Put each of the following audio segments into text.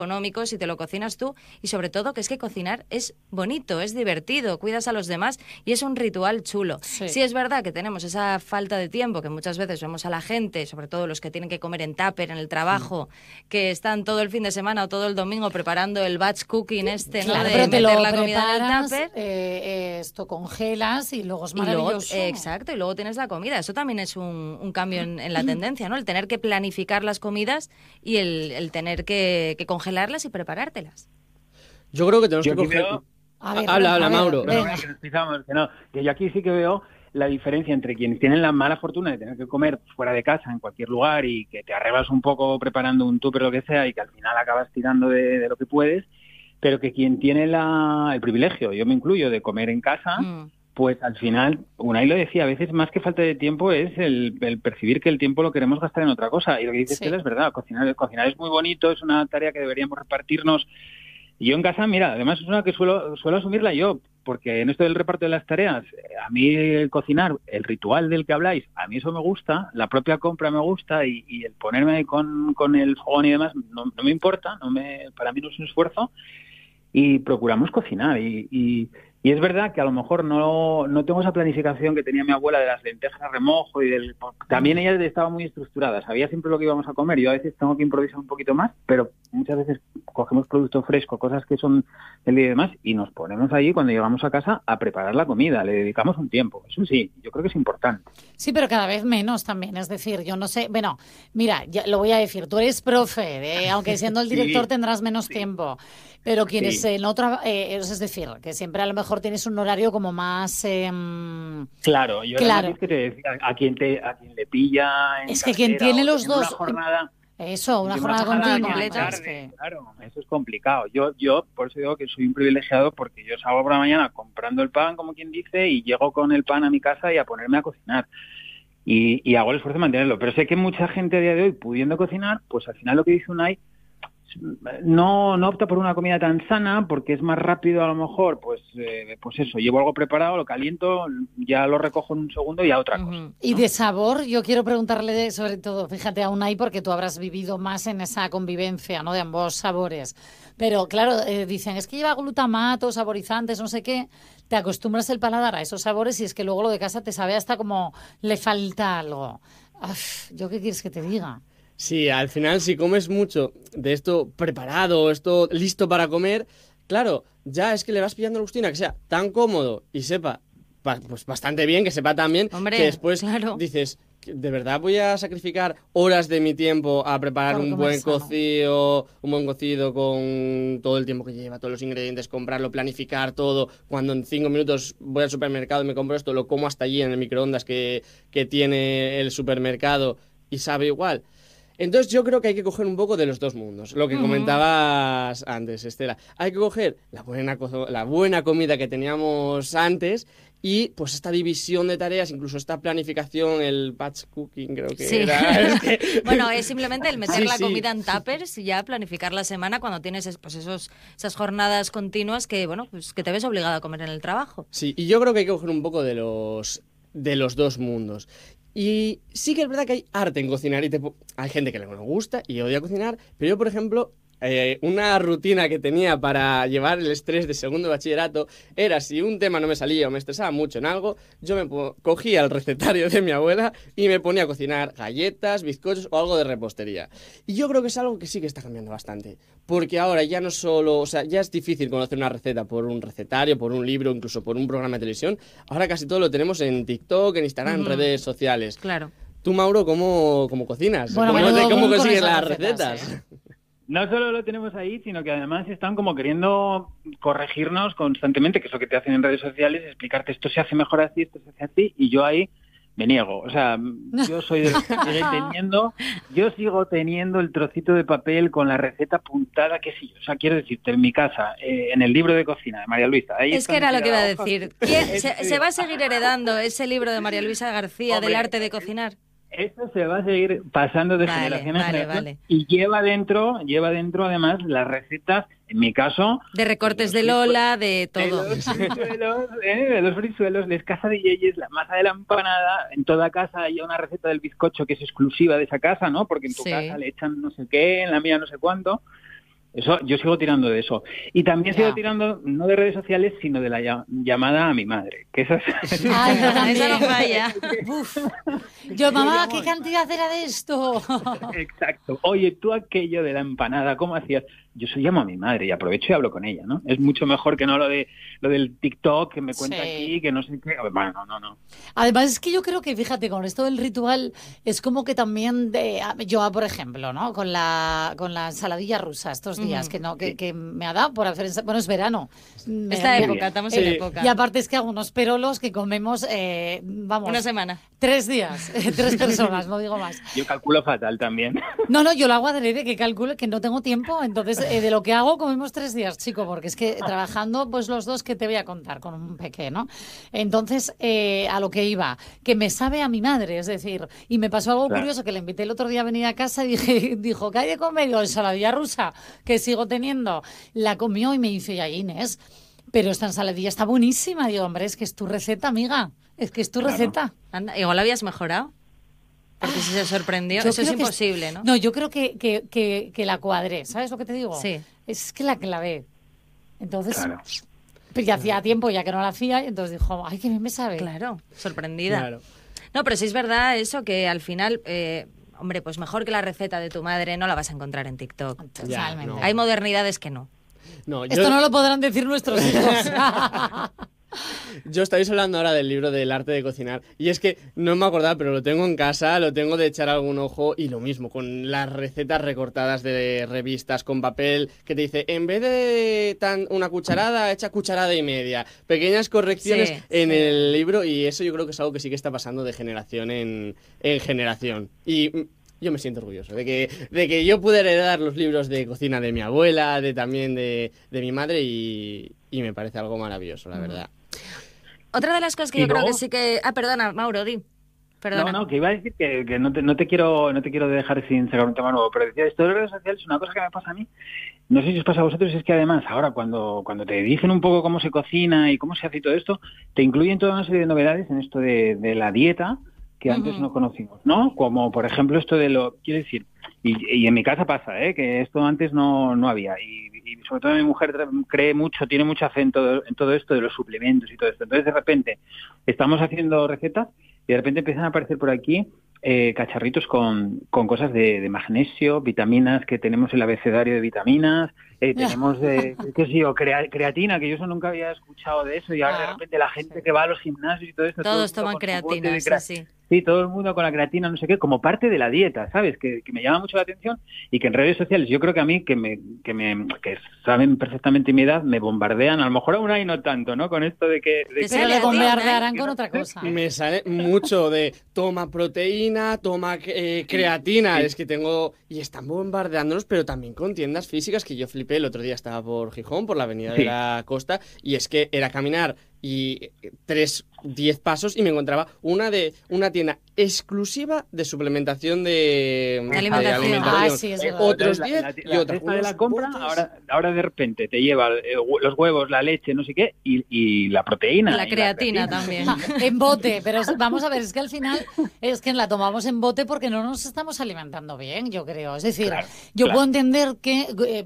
económico si te lo cocinas tú, y sobre todo que es que cocinar es bonito, es divertido, cuidas a los demás y es un ritual chulo. Sí es verdad que tenemos esa falta de tiempo que muchas veces vemos a la gente, sobre todo los que tienen que comer en tupper en el trabajo, que están todo el fin de semana o todo el domingo preparando el batch cooking ¿no? Claro, De pero te meter lo la comida en el preparas, tupper. esto congelas y luego es maravilloso. Exacto, y luego tienes la comida. Eso también es un cambio en la tendencia, ¿no? El tener que planificar las comidas y el tener que congelarlas y preparártelas. Yo creo que tenemos que coger... Habla, Mauro. Que yo aquí sí que veo la diferencia entre quienes tienen la mala fortuna de tener que comer fuera de casa, en cualquier lugar, y que te arreglas un poco preparando un tupper o lo que sea, y que al final acabas tirando de lo que puedes, pero que quien tiene el privilegio, yo me incluyo, de comer en casa... Pues al final, Unai lo decía, a veces más que falta de tiempo es el percibir que el tiempo lo queremos gastar en otra cosa. Y lo que dices es verdad, cocinar es muy bonito, es una tarea que deberíamos repartirnos. Y yo en casa, mira, además es una que suelo asumirla yo, porque en esto del reparto de las tareas, a mí el cocinar, el ritual del que habláis, a mí eso me gusta, la propia compra me gusta, y el ponerme ahí con el fogón y demás no me importa, para mí no es un esfuerzo, y procuramos cocinar. Y es verdad que a lo mejor no tengo esa planificación que tenía mi abuela de las lentejas a remojo también ella estaba muy estructurada, sabía siempre lo que íbamos a comer. Yo a veces tengo que improvisar un poquito más, pero muchas veces cogemos producto fresco, cosas que son del día y demás, y nos ponemos ahí cuando llegamos a casa a preparar la comida, le dedicamos un tiempo. Eso sí, yo creo que es importante. Sí, pero cada vez menos también, es decir, yo no sé, bueno, mira, ya lo voy a decir, tú eres profe, aunque siendo el director tendrás menos tiempo, pero quienes no trabajan, es decir, que siempre a lo mejor tienes un horario como más... Claro, yo es que te decía, a quien le pilla en es que quien tiene los dos... Una jornada continua. Claro, eso es complicado. Yo por eso digo que soy un privilegiado, porque yo salgo por la mañana comprando el pan, como quien dice, y llego con el pan a mi casa y a ponerme a cocinar. Y hago el esfuerzo de mantenerlo. Pero sé que mucha gente a día de hoy, pudiendo cocinar, pues al final lo que dice Unai, no opta por una comida tan sana, porque es más rápido a lo mejor, pues eso, llevo algo preparado, lo caliento, ya lo recojo en un segundo y a otra cosa, ¿no? Y de sabor, yo quiero preguntarle sobre todo, fíjate a Unai, porque tú habrás vivido más en esa convivencia, ¿no?, de ambos sabores. Pero claro, dicen, es que lleva glutamato, saborizantes, no sé qué, te acostumbras el paladar a esos sabores y es que luego lo de casa te sabe hasta como le falta algo. Uf, ¿yo qué quieres que te diga? Sí, al final si comes mucho de esto preparado, esto listo para comer, claro, ya es que le vas pillando la gustina, que sea tan cómodo y sepa pues bastante bien, que sepa tan bien, que después dices, ¿de verdad voy a sacrificar horas de mi tiempo a preparar un buen cocido con todo el tiempo que lleva, todos los ingredientes, comprarlo, planificar todo, cuando en 5 minutos voy al supermercado y me compro esto, lo como hasta allí en el microondas que tiene el supermercado y sabe igual? Entonces yo creo que hay que coger un poco de los dos mundos, lo que comentabas antes, Estela. Hay que coger la buena comida que teníamos antes y pues esta división de tareas, incluso esta planificación, el batch cooking creo que era. Bueno, es simplemente el meter la comida en tuppers y ya planificar la semana cuando tienes pues esas jornadas continuas que, bueno, pues que te ves obligado a comer en el trabajo. Sí, y yo creo que hay que coger un poco de los dos mundos. Y sí que es verdad que hay arte en cocinar y hay gente que le gusta y odia cocinar, pero yo, por ejemplo, una rutina que tenía para llevar el estrés de segundo de bachillerato era, si un tema no me salía o me estresaba mucho en algo, yo cogía el recetario de mi abuela y me ponía a cocinar galletas, bizcochos o algo de repostería. Y yo creo que es algo que sí que está cambiando bastante, porque ahora ya no solo, o sea, ya es difícil conocer una receta por un recetario, por un libro, incluso por un programa de televisión. Ahora casi todo lo tenemos en TikTok, en Instagram, en redes sociales. Claro. Tú, Mauro, ¿cómo cocinas? Bueno, ¿Cómo consigues las recetas? No solo lo tenemos ahí, sino que además están como queriendo corregirnos constantemente, que es lo que te hacen en redes sociales, explicarte esto se hace mejor así, esto se hace así, y yo ahí me niego. O sea, yo soy de yo sigo teniendo el trocito de papel con la receta apuntada, que sí, o sea, quiero decirte, en mi casa, en el libro de cocina de María Luisa. Ahí es que era lo que iba a decir. ¿Se va a seguir heredando ese libro de María Luisa García, del arte de cocinar? Eso se va a seguir pasando de generación en generación y lleva dentro además las recetas, en mi caso... De recortes de Lola, de todo. De los frisuelos, les casa de yeyes, la masa de la empanada. En toda casa hay una receta del bizcocho que es exclusiva de esa casa, ¿no? Porque en tu casa le echan no sé qué, en la mía no sé cuánto. Eso, yo sigo tirando de eso. Y también sigo tirando, no de redes sociales, sino de la llamada a mi madre. Que esa es... Ay, yo también. Esa no falla. Uf. Yo, mamá, ¿qué cantidad era de esto? Exacto. Oye, tú aquello de la empanada, ¿cómo hacías? Yo llamo a mi madre y aprovecho y hablo con ella, ¿no? Es mucho mejor que no lo del TikTok que me cuenta aquí, que no sé qué. Bueno, no. Además, es que yo creo que, fíjate, con esto del ritual, es como que también, yo, por ejemplo, ¿no? Con la ensaladilla rusa estos días, que me ha dado por hacer, bueno, es verano. Esta época, estamos en época. Y aparte es que hago unos perolos que comemos, vamos... Una semana. 3 días, 3 personas, no digo más. Yo calculo fatal también. No, yo lo hago adrede, que calculo que no tengo tiempo, entonces de lo que hago comemos 3 días, chico, porque es que trabajando, pues los dos que te voy a contar con un pequeño, ¿no? Entonces, a lo que iba, que me sabe a mi madre, es decir, y me pasó algo curioso, que le invité el otro día a venir a casa y dijo, ¿qué hay de comer? Yo, ensaladilla rusa, que sigo teniendo. La comió y me dice, ya Inés, pero esta ensaladilla está buenísima. Digo, hombre, es que es tu receta, amiga, es que es tu receta. Anda, igual la habías mejorado. Porque si se sorprendió, eso es imposible, ¿no? No, yo creo que la cuadré, ¿sabes lo que te digo? Sí. Es que la clavé. Entonces, pues ya hacía tiempo ya que no la hacía, y entonces dijo, ay, que bien me sabe. Claro, sorprendida. Claro. No, pero sí es verdad eso, que al final, hombre, pues mejor que la receta de tu madre no la vas a encontrar en TikTok. Totalmente. no. Hay modernidades que no. No, Esto no lo podrán decir nuestros hijos. Yo estáis hablando ahora del libro del arte de cocinar y es que no me acordaba, pero lo tengo en casa, lo tengo de echar algún ojo y lo mismo, con las recetas recortadas de revistas, con papel que te dice, en vez de una cucharada, echa cucharada y media. Pequeñas correcciones en el libro y eso yo creo que es algo que sí que está pasando de generación en generación. Y yo me siento orgulloso de que yo pude heredar los libros de cocina de mi abuela, también de mi madre y me parece algo maravilloso, la verdad. Otra de las cosas que yo creo que sí que... Ah, perdona, Mauro, di. Perdona. No, que iba a decir que no te quiero dejar sin sacar un tema nuevo, pero decía, esto de las redes sociales es una cosa que me pasa a mí. No sé si os pasa a vosotros, es que además ahora cuando te dicen un poco cómo se cocina y cómo se hace y todo esto, te incluyen toda una serie de novedades en esto de la dieta que antes no conocimos, ¿no? Como, por ejemplo, esto quiero decir, y en mi casa pasa, que esto antes no había, y sobre todo mi mujer tiene mucha fe en todo esto de los suplementos y todo esto. Entonces, de repente, estamos haciendo recetas y de repente empiezan a aparecer por aquí cacharritos con cosas de magnesio, vitaminas, que tenemos el abecedario de vitaminas, tenemos creatina, que yo eso nunca había escuchado de eso, y ahora de repente la gente que va a los gimnasios y todo esto... Todos toman creatina, sí. Sí, todo el mundo con la creatina, no sé qué, como parte de la dieta, ¿sabes? Que me llama mucho la atención y que en redes sociales, yo creo que a mí, que saben perfectamente mi edad, me bombardean, a lo mejor aún ahí no tanto, ¿no? Con esto de que... Pero le bombardearán con otra cosa. Me sale mucho de toma proteína, toma creatina, sí. Es que tengo... Y están bombardeándonos, pero también con tiendas físicas que yo flipé. El otro día estaba por Gijón, por la avenida de la Costa, y es que era caminar y 10 pasos y me encontraba una tienda exclusiva de suplementación de alimentación. Ah, sí, es verdad. Otros 10 y otra. De la compra, ahora de repente te lleva los huevos, la leche, no sé qué, y la proteína. La creatina también. En bote, pero vamos a ver, es que al final es que la tomamos en bote porque no nos estamos alimentando bien, yo creo. Es decir, yo puedo entender que,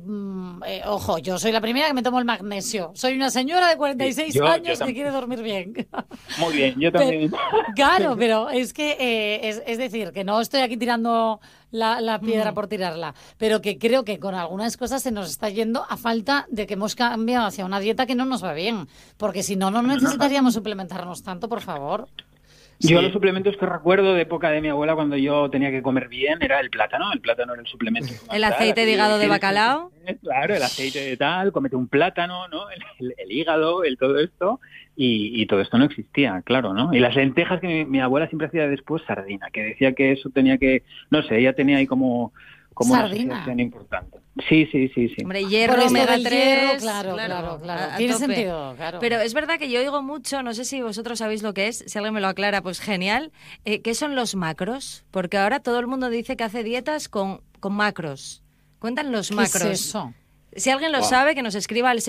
ojo, yo soy la primera que me tomo el magnesio. Soy una señora de 46 años que quiere dormir bien. Muy bien, yo también. Claro, pero es que, es decir, que no estoy aquí tirando la piedra por tirarla, pero que creo que con algunas cosas se nos está yendo a falta de que hemos cambiado hacia una dieta que no nos va bien, porque si no necesitaríamos suplementarnos tanto, por favor. Yo los suplementos que recuerdo de época de mi abuela cuando yo tenía que comer bien era el plátano era el suplemento. El aceite de hígado de bacalao. Claro, el aceite de tal, cómete un plátano, ¿no? El hígado, todo esto, y todo esto no existía, claro, ¿no? Y las lentejas que mi abuela siempre hacía después, sardina, que decía que eso tenía que, no sé, ella tenía ahí como una asociación importante. Sí. Hombre, hierro, omega 3... Claro. Tiene sentido, claro. Pero es verdad que yo oigo mucho, no sé si vosotros sabéis lo que es, si alguien me lo aclara, pues genial. ¿Qué son los macros? Porque ahora todo el mundo dice que hace dietas con macros. Cuentan los macros. ¿Qué es eso? Si alguien lo sabe, que nos escriba al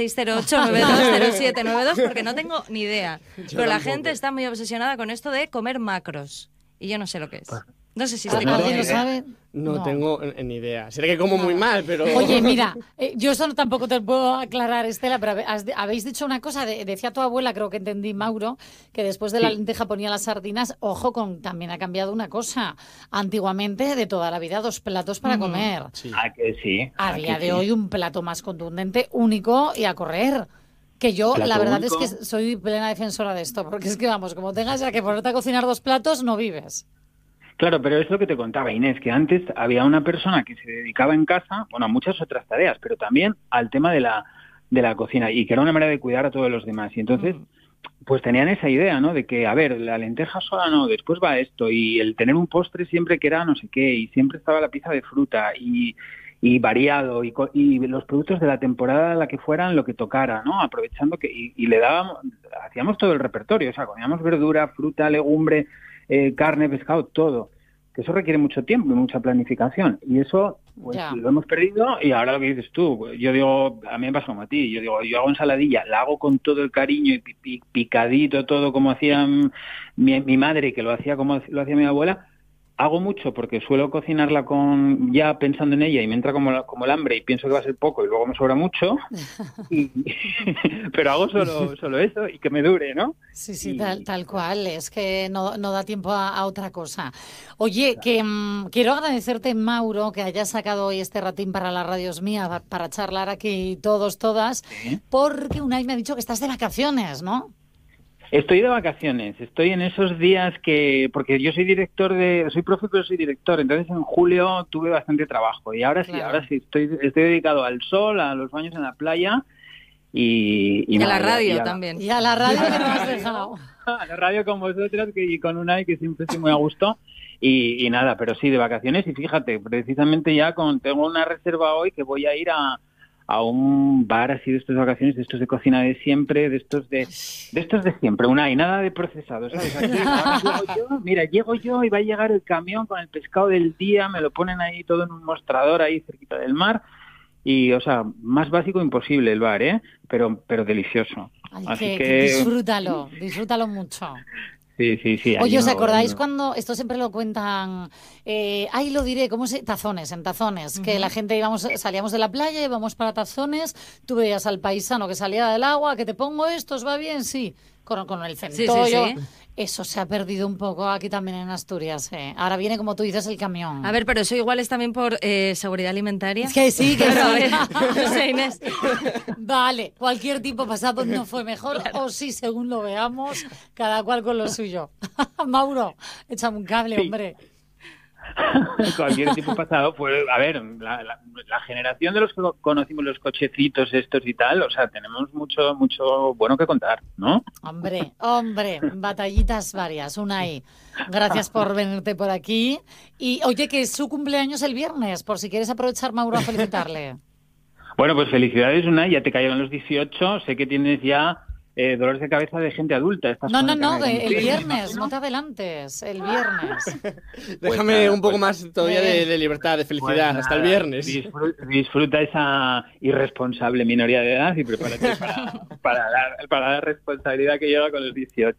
608-920792, porque no tengo ni idea. Pero la gente está muy obsesionada con esto de comer macros. Y yo no sé lo que es. No sé si Pues se no come. ¿Alguien lo idea. sabe? No tengo ni idea. Sé que como muy mal, pero... Oye, mira, yo eso tampoco te puedo aclarar, Estela, pero habéis dicho una cosa, decía tu abuela, creo que entendí, Mauro, que después de la lenteja ponía las sardinas. Ojo, también ha cambiado una cosa. Antiguamente, de toda la vida, 2 platos para comer. Sí. ¿A que sí? A ¿A día que de sí? hoy, un plato más contundente, único y a correr. Que yo, Plato la verdad único. es que soy plena defensora de esto, porque es que, vamos, como tengas ya que ponerte a cocinar 2 platos, no vives. Claro, pero es lo que te contaba Inés, que antes había una persona que se dedicaba en casa, bueno, a muchas otras tareas, pero también al tema de la cocina, y que era una manera de cuidar a todos los demás. Y entonces, pues tenían esa idea, ¿no? De que, a ver, la lenteja sola no, después va esto, y el tener un postre siempre que era no sé qué, y siempre estaba la pieza de fruta, y variado, y los productos de la temporada la que fueran, lo que tocara, ¿no? Aprovechando que, y le dábamos, hacíamos todo el repertorio, o sea, comíamos verdura, fruta, legumbre, carne, pescado, todo. Que eso requiere mucho tiempo y mucha planificación. Y eso, pues, lo hemos perdido. Y ahora lo que dices tú, yo digo, a mí me pasa como a ti. Yo digo, yo hago ensaladilla, la hago con todo el cariño y picadito todo como hacía mi madre, que lo hacía como lo hacía mi abuela. Hago mucho porque suelo cocinarla ya pensando en ella y me entra como el hambre y pienso que va a ser poco y luego me sobra mucho. Pero hago solo eso y que me dure, ¿no? Sí, tal cual. Es que no da tiempo a otra cosa. Oye, que quiero agradecerte, Mauro, que hayas sacado hoy este ratín para la Radios Mía para charlar aquí todas, porque Unai me ha dicho que estás de vacaciones, ¿no? Estoy de vacaciones, estoy en esos días porque yo soy soy profe pero soy director, entonces en julio tuve bastante trabajo y ahora sí, estoy dedicado al sol, a los baños en la playa y a la radio también. Y a la radio que no has dejado. A la radio con vosotras y con Unai, que siempre estoy muy a gusto. Y nada, pero sí, de vacaciones y fíjate, precisamente tengo una reserva hoy que voy a ir a un bar así de estas vacaciones, de estos de cocina de siempre, de estos de siempre, nada de procesado, ¿sabes? Aquí, llego yo y va a llegar el camión con el pescado del día, me lo ponen ahí todo en un mostrador ahí cerquita del mar y, o sea, más básico imposible el bar, pero delicioso. Así que disfrútalo mucho. Sí. Oye, ¿os acordáis cuando, esto siempre lo cuentan, ahí lo diré, en Tazones, que la gente salíamos de la playa, íbamos para Tazones, tú veías al paisano que salía del agua, que te pongo esto, ¿os va bien? Sí, con el centollo. Sí. Eso se ha perdido un poco aquí también en Asturias. Ahora viene, como tú dices, el camión. A ver, pero eso igual es también por seguridad alimentaria. Es que sí, No sé, Inés. Vale, cualquier tiempo pasado no fue mejor, o sí, según lo veamos, cada cual con lo suyo. Mauro, échame un cable, hombre. Cualquier tipo pasado, pues, a ver, la generación de los que conocimos los cochecitos estos y tal, o sea, tenemos mucho bueno que contar, ¿no? Hombre, batallitas varias, Unai. Gracias por venirte por aquí. Y oye, que es su cumpleaños el viernes, por si quieres aprovechar, Mauro, a felicitarle. Bueno, pues felicidades, Unai, ya te cayeron los 18, sé que tienes ya dolores de cabeza de gente adulta. No, el viernes, no te adelantes, el viernes. Déjame un poco más todavía de libertad, de felicidad, pues hasta el viernes. Disfruta esa irresponsable minoría de edad y prepárate para la responsabilidad que lleva con los 18.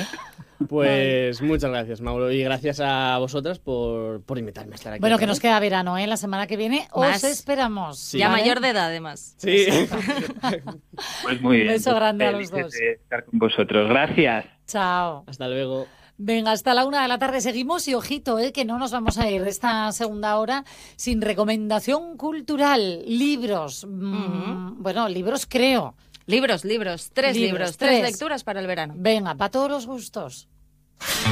Pues muchas gracias, Mauro, y gracias a vosotras por invitarme a estar aquí. Bueno, que nos queda verano, la semana que viene os esperamos. Sí. Ya mayor de edad, además. Sí. Pues muy bien. Un beso grande a los dos. De estar con vosotros. Gracias. Chao. Hasta luego. Venga, hasta la 1 de la tarde seguimos y ojito, que no nos vamos a ir de esta segunda hora sin recomendación cultural, libros, bueno, libros creo. Libros, 3 libros, 3 lecturas para el verano. Venga, para todos los gustos.